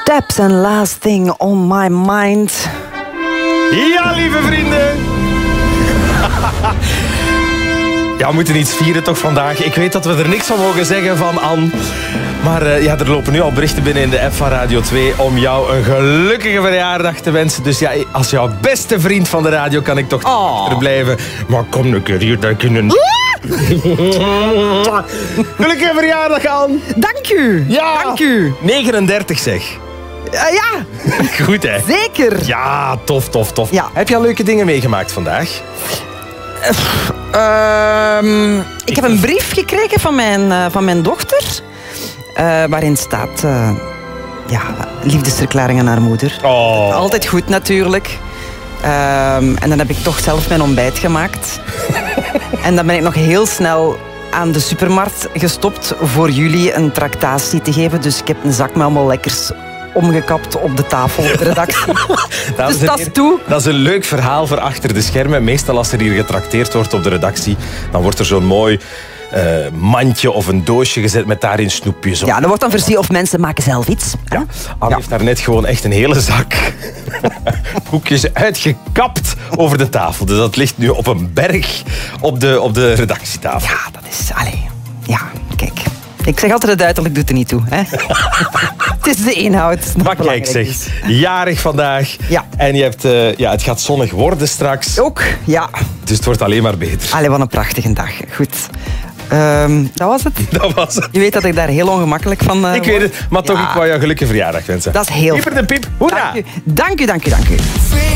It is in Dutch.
Steps and Last Thing on My Mind. Ja, lieve vrienden. Ja, we moeten iets vieren toch vandaag. Ik weet dat we er niks van mogen zeggen van Anne. Maar er lopen nu al berichten binnen in de app van Radio 2 om jou een gelukkige verjaardag te wensen. Dus ja, als jouw beste vriend van de radio kan ik toch er blijven. Maar kom een keer hier, dan kunnen... Gelukkige verjaardag, Anne. Dank u. Ja. Dank u. 39 zeg. Ja. Goed, hè? Zeker. Ja, tof. Ja. Heb je al leuke dingen meegemaakt vandaag? Ik heb een brief gekregen van mijn dochter. Waarin staat... liefdesverklaring aan haar moeder. Oh. Altijd goed, natuurlijk. En dan heb ik toch zelf mijn ontbijt gemaakt. En dan ben ik nog heel snel aan de supermarkt gestopt voor jullie een tractatie te geven. Dus ik heb een zak met allemaal lekkers omgekapt op de tafel op de redactie. Dus dat is toe. Dat is een leuk verhaal voor achter de schermen. Meestal als er hier getrakteerd wordt op de redactie, dan wordt er zo'n mooi mandje of een doosje gezet met daarin snoepjes. Ja, dan wordt dan voorzien of mensen maken zelf iets. Ja, Anne heeft daar net gewoon echt een hele zak boekjes uitgekapt over de tafel. Dus dat ligt nu op een berg op de redactietafel. Ja, dat is... Ja, kijk. Ik zeg altijd het uiterlijk doet er niet toe. Hè? Het is de inhoud. Maar kijk, zeg. Jarig vandaag. Ja. En je hebt, het gaat zonnig worden straks. Ook, ja. Dus het wordt alleen maar beter. Allee, wat een prachtige dag. Goed. Dat was het. Dat was het. Je weet dat ik daar heel ongemakkelijk van Ik weet het, maar toch, ik wou jou gelukkige verjaardag wensen. Dat is heel Pieper de piep, hoera! Dank u.